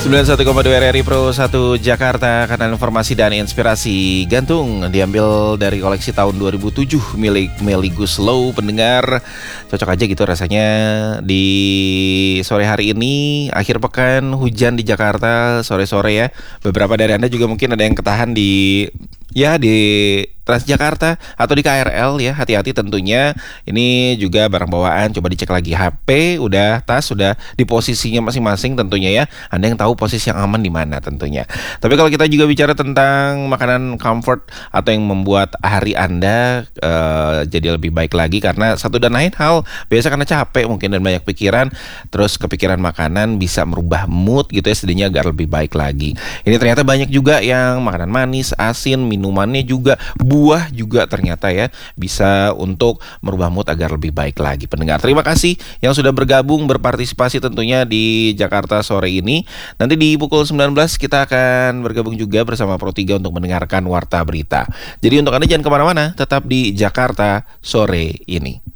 91,2 RRI Pro 1 Jakarta, kanal informasi dan inspirasi gantung diambil dari koleksi tahun 2007 milik Melly Guslow. Pendengar, cocok aja gitu rasanya di sore hari ini, akhir pekan, hujan di Jakarta sore-sore ya. Beberapa dari Anda juga mungkin ada yang ketahan di Transjakarta atau di KRL ya, hati-hati tentunya. Ini juga barang bawaan, coba dicek lagi HP, udah tas, sudah di posisinya masing-masing tentunya ya. Anda yang tahu posisi yang aman di mana tentunya. Tapi kalau kita juga bicara tentang makanan comfort atau yang membuat hari Anda jadi lebih baik lagi, karena satu dan lain hal, biasa karena capek mungkin dan banyak pikiran, terus kepikiran makanan bisa merubah mood gitu ya, setidaknya agar lebih baik lagi. Ini ternyata banyak juga yang makanan manis, asin, minumannya juga, buah juga ternyata ya bisa untuk merubah mood agar lebih baik lagi. Pendengar, terima kasih yang sudah bergabung, berpartisipasi tentunya di Jakarta sore ini. Nanti di pukul 19 kita akan bergabung juga bersama Pro 3 untuk mendengarkan Warta Berita. Jadi untuk Anda jangan kemana-mana, tetap di Jakarta sore ini.